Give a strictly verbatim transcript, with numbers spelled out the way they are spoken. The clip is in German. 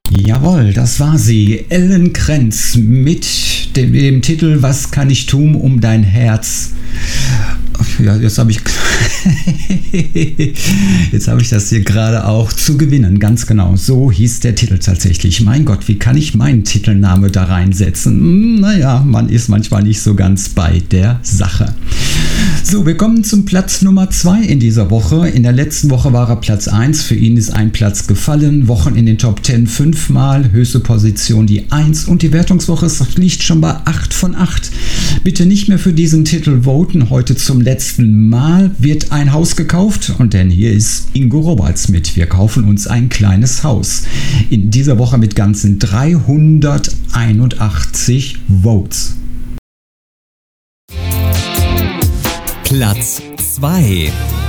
Jawohl, das war sie. Ellen Krentz mit dem, dem Titel Was kann ich tun, um dein Herz? Ja, jetzt habe ich jetzt habe ich das hier gerade auch zu gewinnen, ganz genau. So hieß der Titel tatsächlich. Mein Gott, wie kann ich meinen Titelname da reinsetzen? Naja, man ist manchmal nicht so ganz bei der Sache. So, wir kommen zum Platz Nummer zwei in dieser Woche. In der letzten Woche war er Platz eins. Für ihn ist ein Platz gefallen. Wochen in den Top zehn fünfmal. Höchste Position die eins. Und die Wertungswoche liegt schon bei acht von acht. Bitte nicht mehr für diesen Titel voten. Heute zum letzten Mal wird ein Haus gekauft. Und denn hier ist Ingo Roberts mit. Wir kaufen uns ein kleines Haus. In dieser Woche mit ganzen dreihunderteinundachtzig Votes. Platz zwei.